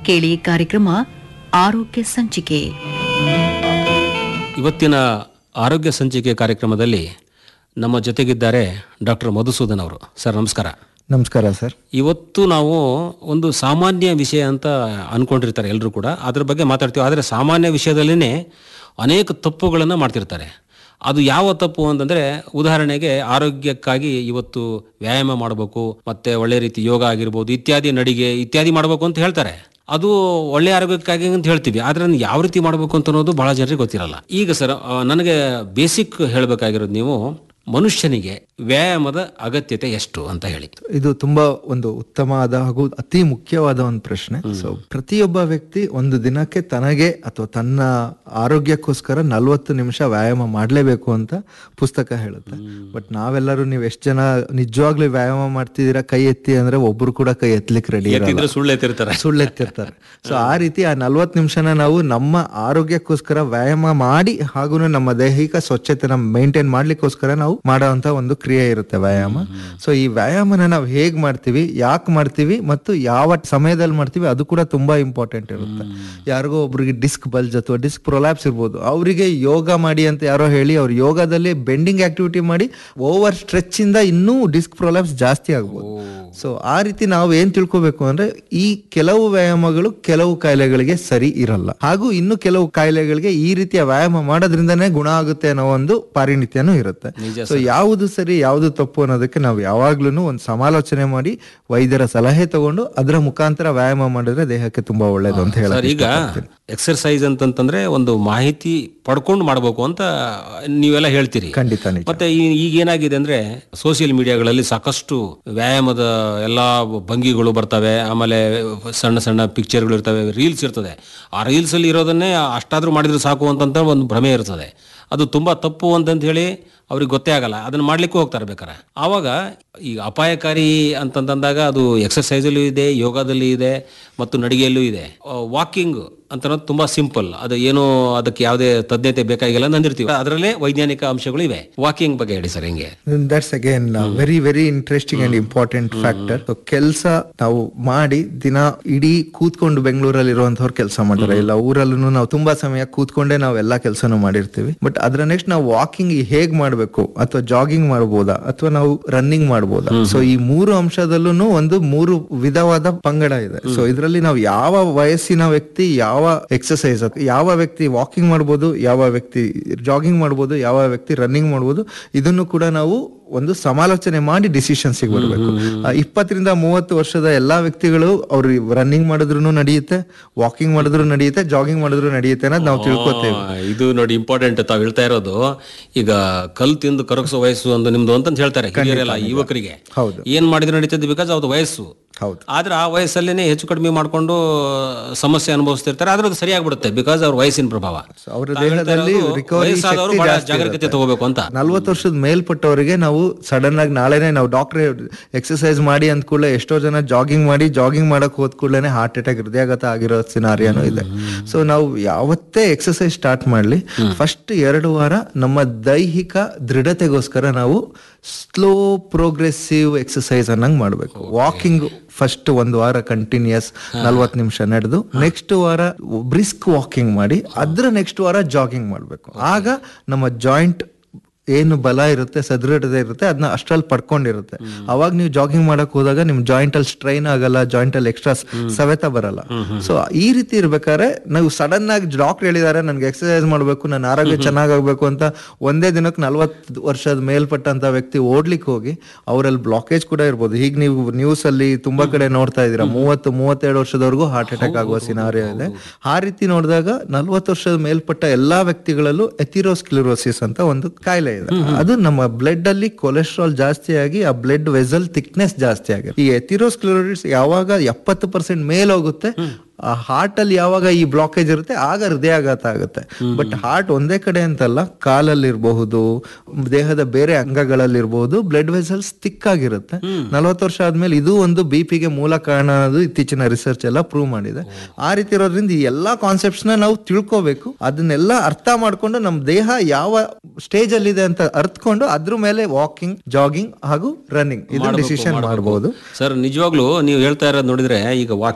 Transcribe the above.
ಕೇಳಿ ಕಾರ್ಯಕ್ರಮ ಆರೋಗ್ಯ ಸಂಚಿಕೆ. ಇವತ್ತಿನ ಆರೋಗ್ಯ ಸಂಚಿಕೆ ಕಾರ್ಯಕ್ರಮದಲ್ಲಿ ನಮ್ಮ ಜೊತೆಗಿದ್ದಾರೆ ಡಾಕ್ಟರ್ ಮಧುಸೂದನ್ ಅವರು. ಸರ್ ನಮಸ್ಕಾರ. ನಮಸ್ಕಾರ ಸರ್. ಇವತ್ತು ನಾವು ಒಂದು ಸಾಮಾನ್ಯ ವಿಷಯ ಅಂತ ಅಂದ್ಕೊಂಡಿರ್ತಾರೆ ಎಲ್ಲರೂ ಕೂಡ, ಅದ್ರ ಬಗ್ಗೆ ಮಾತಾಡ್ತೀವಿ. ಆದರೆ ಸಾಮಾನ್ಯ ವಿಷಯದಲ್ಲೇ ಅನೇಕ ತಪ್ಪುಗಳನ್ನು ಮಾಡ್ತಿರ್ತಾರೆ. ಅದು ಯಾವ ತಪ್ಪು ಅಂತಂದರೆ, ಉದಾಹರಣೆಗೆ ಆರೋಗ್ಯಕ್ಕಾಗಿ ಇವತ್ತು ವ್ಯಾಯಾಮ ಮಾಡಬೇಕು, ಮತ್ತು ಒಳ್ಳೆ ರೀತಿ ಯೋಗ ಆಗಿರ್ಬೋದು, ಇತ್ಯಾದಿ ನಡಿಗೆ ಇತ್ಯಾದಿ ಮಾಡಬೇಕು ಅಂತ ಹೇಳ್ತಾರೆ. ಅದು ಒಳ್ಳೆ ಆರೋಗ್ಯಕ್ಕಾಗಿ ಅಂತ ಹೇಳ್ತೀವಿ, ಆದರೆ ಅದನ್ನು ಯಾವ ರೀತಿ ಮಾಡಬೇಕು ಅಂತ ಅನ್ನೋದು ಬಹಳ ಜನರಿಗೆ ಗೊತ್ತಿರಲ್ಲ. ಈಗ ಸರ್, ನನಗೆ ಬೇಸಿಕ್ ಹೇಳಬೇಕಾಗಿರೋದು, ನೀವು ಮನುಷ್ಯನಿಗೆ ವ್ಯಾಯಾಮದ ಅಗತ್ಯತೆ ಎಷ್ಟು ಅಂತ ಹೇಳಿ. ಇದು ತುಂಬಾ ಒಂದು ಉತ್ತಮವಾದ ಹಾಗೂ ಅತಿ ಮುಖ್ಯವಾದ ಒಂದು ಪ್ರಶ್ನೆ. ಸೊ ಪ್ರತಿಯೊಬ್ಬ ವ್ಯಕ್ತಿ ಒಂದು ದಿನಕ್ಕೆ ತನಗೆ ಅಥವಾ ತನ್ನ ಆರೋಗ್ಯಕ್ಕೋಸ್ಕರ 40 ನಿಮಿಷ ವ್ಯಾಯಾಮ ಮಾಡಲೇಬೇಕು ಅಂತ ಪುಸ್ತಕ ಹೇಳುತ್ತೆ. ಬಟ್ ನಾವೆಲ್ಲರೂ, ನೀವು ಎಷ್ಟು ಜನ ನಿಜವಾಗ್ಲೂ ವ್ಯಾಯಾಮ ಮಾಡ್ತಿದ್ದೀರಾ ಕೈ ಎತ್ತಿ ಅಂದ್ರೆ ಒಬ್ರು ಕೂಡ ಕೈ ಎತ್ತಲಿಕ್ಕೆ ರೆಡಿ ಇರಲ್ಲ, ಸುಳ್ಳೆತ್ತಿರ್ತಾರೆ. ಸೊ ಆ ರೀತಿ ಆ 40 ನಿಮಿಷನ ನಾವು ನಮ್ಮ ಆರೋಗ್ಯಕ್ಕೋಸ್ಕರ ವ್ಯಾಯಾಮ ಮಾಡಿ ಹಾಗೂ ನಮ್ಮ ದೈಹಿಕ ಸ್ವಚ್ಛತೆನ ಮೇಂಟೈನ್ ಮಾಡ್ಲಿಕ್ಕೋಸ್ಕರ ನಾವು ಮಾಡೋಂತ ಒಂದು ಕ್ರಿಯೆ ಇರುತ್ತೆ ವ್ಯಾಯಾಮ. ಸೊ ಈ ವ್ಯಾಯಾಮನ ನಾವು ಹೇಗ್ ಮಾಡ್ತೀವಿ, ಯಾಕೆ ಮಾಡ್ತೀವಿ ಮತ್ತು ಯಾವ ಸಮಯದಲ್ಲಿ ಮಾಡ್ತೀವಿ, ಅದು ಕೂಡ ತುಂಬಾ ಇಂಪಾರ್ಟೆಂಟ್ ಇರುತ್ತೆ. ಯಾರಿಗೋ ಒಬ್ರಿಗೆ ಡಿಸ್ಕ್ ಬಲ್ಜ್ ಅಥವಾ ಡಿಸ್ಕ್ ಪ್ರೊಲ್ಯಾಪ್ಸ್ ಇರ್ಬೋದು, ಅವರಿಗೆ ಯೋಗ ಮಾಡಿ ಅಂತ ಯಾರೋ ಹೇಳಿ ಅವ್ರು ಯೋಗದಲ್ಲಿ ಬೆಂಡಿಂಗ್ ಆಕ್ಟಿವಿಟಿ ಮಾಡಿ ಓವರ್ ಸ್ಟ್ರೆಚ್ ಇಂದ ಇನ್ನೂ ಡಿಸ್ಕ್ ಪ್ರೊಲ್ಯಾಪ್ಸ್ ಜಾಸ್ತಿ ಆಗ್ಬೋದು. ಸೊ ಆ ರೀತಿ ನಾವು ಏನ್ ತಿಳ್ಕೊಬೇಕು ಅಂದ್ರೆ, ಈ ಕೆಲವು ವ್ಯಾಯಾಮಗಳು ಕೆಲವು ಕಾಯಿಲೆಗಳಿಗೆ ಸರಿ ಇರಲ್ಲ, ಹಾಗೂ ಇನ್ನು ಕೆಲವು ಕಾಯಿಲೆಗಳಿಗೆ ಈ ರೀತಿಯ ವ್ಯಾಯಾಮ ಮಾಡೋದ್ರಿಂದನೇ ಗುಣ ಆಗುತ್ತೆ ಅನ್ನೋ ಒಂದು ಪಾರಿಣಿತ್ಯನೂ ಇರುತ್ತೆ. ಸೊ ಯಾವುದು ಸರಿ ಯಾವುದು ತಪ್ಪು ಅನ್ನೋದಕ್ಕೆ ನಾವು ಯಾವಾಗ್ಲೂ ಒಂದು ಸಮಾಲೋಚನೆ ಮಾಡಿ ವೈದ್ಯರ ಸಲಹೆ ತಗೊಂಡು ಅದರ ಮುಖಾಂತರ ವ್ಯಾಯಾಮ ಮಾಡಿದ್ರೆ ದೇಹಕ್ಕೆ ತುಂಬಾ ಒಳ್ಳೇದು ಅಂತ ಹೇಳಿ. ಈಗ ಎಕ್ಸರ್ಸೈಸ್ ಅಂತಂದ್ರೆ ಒಂದು ಮಾಹಿತಿ ಪಡ್ಕೊಂಡು ಮಾಡಬೇಕು ಅಂತ ನೀವೆಲ್ಲ ಹೇಳ್ತೀರಿ. ಖಂಡಿತ. ಮತ್ತೆ ಈಗ ಏನಾಗಿದೆ ಅಂದ್ರೆ, ಸೋಷಿಯಲ್ ಮೀಡಿಯಾಗಳಲ್ಲಿ ಸಾಕಷ್ಟು ವ್ಯಾಯಾಮದ ಎಲ್ಲಾ ಭಂಗಿಗಳು ಬರ್ತವೆ, ಆಮೇಲೆ ಸಣ್ಣ ಸಣ್ಣ ಪಿಕ್ಚರ್ಗಳು ಇರ್ತವೆ, ರೀಲ್ಸ್ ಇರ್ತದೆ. ಆ ರೀಲ್ಸ್ ಅಲ್ಲಿ ಇರೋದನ್ನೇ ಅಷ್ಟಾದ್ರೂ ಮಾಡಿದ್ರೆ ಸಾಕು ಅಂತ ಒಂದು ಭ್ರಮೆ ಇರ್ತದೆ. ಅದು ತುಂಬಾ ತಪ್ಪು ಅಂತ ಹೇಳಿ ಅವ್ರಿಗೆ ಗೊತ್ತೇ ಆಗಲ್ಲ, ಅದನ್ನ ಮಾಡ್ಲಿಕ್ಕೂ ಹೋಗ್ತಾರೆ ಬೇಕಾರೆ. ಆವಾಗ ಈಗ ಅಪಾಯಕಾರಿ ಅಂತಂದಾಗ ಅದು ಎಕ್ಸರ್ಸೈಸಲ್ಲೂ ಇದೆ, ಯೋಗದಲ್ಲಿ ಇದೆ, ಮತ್ತು ನಡಿಗೆಯಲ್ಲೂ ಇದೆ. ವಾಕಿಂಗ್ ಅಂತ ತುಂಬಾ ಸಿಂಪಲ್, ಅದು ಏನು ಅದಕ್ಕೆ ಯಾವುದೇ ತಜ್ಞತೆ ಬೇಕಾಗಿಲ್ಲ ಅಂದಿರ್ತೀವಿ. ಅದರಲ್ಲೇ ವೈಜ್ಞಾನಿಕ ಅಂಶಗಳು ಇವೆ. ವಾಕಿಂಗ್ ಬಗ್ಗೆ ಹೇಳಿ ಸರ್. ಹೆಂಗೆ? That's again very very interesting and important factor. ಕೆಲಸ ನಾವು ಮಾಡಿ ದಿನ ಇಡೀ ಕೂತ್ಕೊಂಡು ಬೆಂಗಳೂರಲ್ಲಿ ಇರುವಂತವ್ರು ಕೆಲಸ ಮಾಡ್ತಾರೆ, ಇಲ್ಲ ಊರಲ್ಲೂ ನಾವು ತುಂಬಾ ಸಮಯ ಕೂತ್ಕೊಂಡೇ ನಾವು ಎಲ್ಲಾ ಕೆಲಸನೂ ಮಾಡಿರ್ತೀವಿ. ಬಟ್ ಅದ್ರ ನೆಕ್ಸ್ಟ್ ನಾವು ವಾಕಿಂಗ್ ಹೇಗ್ ಮಾಡ್ಬೇಕು, ಅಥವಾ ಜಾಗಿಂಗ್ ಮಾಡ್ಬೋದಾ, ಅಥವಾ ನಾವು ರನ್ನಿಂಗ್ ಮಾಡ್ಬೋದಾ? ಸೊ ಈ 3 ಅಂಶದಲ್ಲೂ ಒಂದು 3 ವಿಧವಾದ ಪಂಗಡ ಇದೆ. ಸೊ ಇದರಲ್ಲಿ ನಾವು ಯಾವ ವಯಸ್ಸಿನ ವ್ಯಕ್ತಿ ಯಾವ ಎಕ್ಸರ್ಸೈಸ್, ಯಾವ ವ್ಯಕ್ತಿ ವಾಕಿಂಗ್ ಮಾಡ್ಬೋದು, ಯಾವ ವ್ಯಕ್ತಿ ಜಾಗಿಂಗ್ ಮಾಡ್ಬೋದು, ಯಾವ ವ್ಯಕ್ತಿ ರನ್ನಿಂಗ್ ಮಾಡ್ಬೋದು, ಇದನ್ನು ಕೂಡ ನಾವು ಒಂದು ಸಮಾಲೋಚನೆ ಮಾಡಿ ಡಿಸಿಷನ್ಸ್ ಬರಬೇಕು. 20 ರಿಂದ 30 ವರ್ಷದ ಎಲ್ಲಾ ವ್ಯಕ್ತಿಗಳು ಅವ್ರು ರನ್ನಿಂಗ್ ಮಾಡಿದ್ರು ನಡೆಯುತ್ತೆ, ವಾಕಿಂಗ್ ಮಾಡಿದ್ರು ನಡೆಯುತ್ತೆ, ಜಾಗಿಂಗ್ ಮಾಡಿದ್ರು ನಡೆಯುತ್ತೆ ಅನ್ನೋದು ನಾವು ತಿಳ್ಕೊತೇವೆ. ಇದು ನೋಡಿ ಇಂಪಾರ್ಟೆಂಟ್ ತಾವು ಹೇಳ್ತಾ ಇರೋದು. ಈಗ ಕಲ್ ತಿಂದು ಕರಗಿಸೋ ವಯಸ್ಸು ಒಂದು ನಿಮ್ದು ಅಂತ ಹೇಳ್ತಾರೆ ಯುವಕರಿಗೆ. ಹೌದು, ಏನ್ ಮಾಡಿದ್ರು ನಡೀತದೆ, ಬಿಕಾಸ್ ಅವ್ರದ್ದು ವಯಸ್ಸು. ಹೌದು. ಆದ್ರೆ ಆ ವಯಸ್ಸಲ್ಲೇನೆ ಹೆಚ್ಚು ಕಡಿಮೆ ಮಾಡ್ಕೊಂಡು ಸಮಸ್ಯೆ ಅನುಭವಿಸ್ತಿರ್ತಾರೆ. ಆದ್ರೆ ಅದು ಸರಿಯಾಗ್ಬಿಡುತ್ತೆ, ಬಿಕಾಸ್ ಅವ್ರ ವಯಸ್ಸಿನ ಪ್ರಭಾವ. ಅವರ ದೇಹದಲ್ಲಿ ಜಾಗರೂಕತೆ ತಗೋಬೇಕು ಅಂತ. 40 ವರ್ಷದ ಮೇಲ್ಪಟ್ಟವರಿಗೆ ನಾವು ಸಡನ್ ಆಗಿ ನಾಳೆನೆ ನಾವು ಡಾಕ್ಟರ್ ಎಕ್ಸರ್ಸೈಸ್ ಮಾಡಿ ಅಂದ ಕೂಡಲೇ ಎಷ್ಟೋ ಜನ ಜಾಗಿಂಗ್ ಮಾಡಕ್ ಹೋದ್ ಕೂಡಲೇ ಹಾರ್ಟ್ ಅಟ್ಯಾಕ್, ಹೃದಯಾಘಾತ ಆಗಿರೋ ಸಿನಾರಿಯಾನು ಇದೆ. ಸೊ ನಾವು ಯಾವತ್ತೇ ಎಕ್ಸರ್ಸೈಸ್ ಸ್ಟಾರ್ಟ್ ಮಾಡ್ಲಿ, ಫಸ್ಟ್ 2 ವಾರ ನಮ್ಮ ದೈಹಿಕ ದೃಢತೆಗೋಸ್ಕರ ನಾವು ಸ್ಲೋ ಪ್ರೋಗ್ರೆಸಿವ್ ಎಕ್ಸರ್ಸೈಸ್ ಅನ್ನಂಗ್ ಮಾಡ್ಬೇಕು. ವಾಕಿಂಗ್ ಫಸ್ಟ್ 1 ವಾರ ಕಂಟಿನ್ಯೂಸ್ 40 ನಿಮಿಷ ನಡೆದು, ನೆಕ್ಸ್ಟ್ ವಾರ ಬ್ರಿಸ್ಕ್ ವಾಕಿಂಗ್ ಮಾಡಿ, ಅದ್ರ ನೆಕ್ಸ್ಟ್ ವಾರ ಜಾಗಿಂಗ್ ಮಾಡ್ಬೇಕು. ಆಗ ನಮ್ಮ ಜಾಯಿಂಟ್ ಏನು ಬಲ ಇರುತ್ತೆ, ಸದೃಢತೆ ಇರುತ್ತೆ, ಅದನ್ನ ಅಷ್ಟ್ರಲ್ಲಿ ಪಡ್ಕೊಂಡಿರುತ್ತೆ. ಅವಾಗ ನೀವು ಜಾಗಿಂಗ್ ಮಾಡಕ್ ಹೋದಾಗ ನಿಮ್ ಜಾಯಿಂಟ್ ಅಲ್ಲಿ ಸ್ಟ್ರೈನ್ ಆಗಲ್ಲ, ಜಾಯಿಂಟ್ ಅಲ್ಲಿ ಎಕ್ಸ್ಟ್ರಾ ಸವೆತ ಬರಲ್ಲ. ಸೊ ಈ ರೀತಿ ಇರ್ಬೇಕಾದ್ರೆ ನಾವು ಸಡನ್ ಆಗಿ ಡಾಕ್ಟರ್ ಹೇಳಿದಾರೆ ನನ್ಗೆ ಎಕ್ಸರ್ಸೈಸ್ ಮಾಡ್ಬೇಕು, ನನ್ನ ಆರೋಗ್ಯ ಚೆನ್ನಾಗಾಗ್ಬೇಕು ಅಂತ ಒಂದೇ ದಿನಕ್ಕೆ 40 ವರ್ಷದ ಮೇಲ್ಪಟ್ಟಂತ ವ್ಯಕ್ತಿ ಓಡ್ಲಿಕ್ಕೆ ಹೋಗಿ ಅವರಲ್ಲಿ ಬ್ಲಾಕೇಜ್ ಕೂಡ ಇರ್ಬೋದು. ಈಗ ನೀವು ನ್ಯೂಸ್ ಅಲ್ಲಿ ತುಂಬಾ ಕಡೆ ನೋಡ್ತಾ ಇದೀರಾ, 30-32 ವರ್ಷದವರೆಗೂ ಹಾರ್ಟ್ ಅಟ್ಯಾಕ್ ಆಗುವ ಸಿನಾರಿಯೋ ಇದೆ. ಆ ರೀತಿ ನೋಡಿದಾಗ 40 ವರ್ಷದ ಮೇಲ್ಪಟ್ಟ ಎಲ್ಲಾ ವ್ಯಕ್ತಿಗಳಲ್ಲೂ ಎಥಿರೋಸ್ಕ್ಲೆರೋಸಿಸ್ ಅಂತ ಒಂದು ಕಾಯಿಲೆ ಇದೆ. ಅದು ನಮ್ಮ ಬ್ಲಡ್ ಅಲ್ಲಿ ಕೊಲೆಸ್ಟ್ರಾಲ್ ಜಾಸ್ತಿ ಆಗಿ ಆ ಬ್ಲಡ್ ವೆಸಲ್ ಥಿಕ್ನೆಸ್ ಜಾಸ್ತಿ ಆಗಿದೆ. ಈ ಎಥಿರೋಸ್ಕ್ಲೆರೋಸಿಸ್ ಯಾವಾಗ 70% ಮೇಲ್ ಹೋಗುತ್ತೆ, ಆ ಹಾರ್ಟ್ ಅಲ್ಲಿ ಯಾವಾಗ ಈ ಬ್ಲಾಕೇಜ್ ಇರುತ್ತೆ ಆಗ ಹೃದಯಾಘಾತ ಆಗುತ್ತೆ. ಬಟ್ ಹಾರ್ಟ್ ಒಂದೇ ಕಡೆ ಅಂತಲ್ಲ, ಕಾಲಲ್ಲಿರಬಹುದು, ದೇಹದ ಬೇರೆ ಅಂಗಗಳಲ್ಲಿರಬಹುದು, ಬ್ಲಡ್ ವೆಸಲ್ಸ್ ಥಿಕ್ ಆಗಿರುತ್ತೆ. 40 ವರ್ಷ ಆದ್ಮೇಲೆ ಇದು ಒಂದು ಬಿಪಿಗೆ ಮೂಲ ಕಾರಣ ಅನ್ನೋದು ಇತ್ತೀಚಿನ ರಿಸರ್ಚ್ ಎಲ್ಲ ಪ್ರೂವ್ ಮಾಡಿದೆ. ಆ ರೀತಿ ಇರೋದ್ರಿಂದ ಈ ಎಲ್ಲಾ ಕಾನ್ಸೆಪ್ಟ್ಸ್ ನ ನಾವು ತಿಳ್ಕೋಬೇಕು. ಅದನ್ನೆಲ್ಲ ಅರ್ಥ ಮಾಡ್ಕೊಂಡು ನಮ್ಮ ದೇಹ ಯಾವ ಸ್ಟೇಜ್ ಅಲ್ಲಿ ಇದೆ ಅಂತ ಅರ್ಥಕೊಂಡು ಅದ್ರ ಮೇಲೆ ವಾಕಿಂಗ್, ಜಾಗಿಂಗ್ ಹಾಗೂ ರನ್ನಿಂಗ್ ಇದು ಡಿಸಿಷನ್ ಮಾಡಬಹುದು. ಸರ್ ನಿಜವಾಗ್ಲೂ ನೀವು ಹೇಳ್ತಾ ಇರೋದು ನೋಡಿದ್ರೆ, ಈಗ